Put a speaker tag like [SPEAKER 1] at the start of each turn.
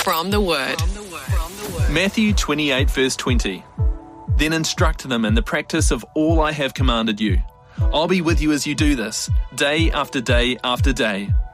[SPEAKER 1] from the Word.
[SPEAKER 2] Matthew 28 verse 20. Then instruct them in the practice of all I have commanded you. I'll be with you as you do this, day after day after day,